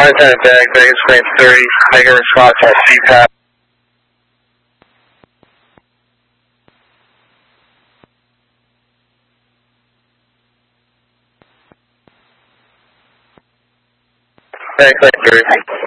Lieutenant Bag, Vegas frame 30, making response on CPAP. Bag frame 30.